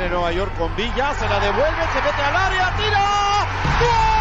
Nueva York con Villa, se la devuelve, se mete al área, tira. ¡Gol!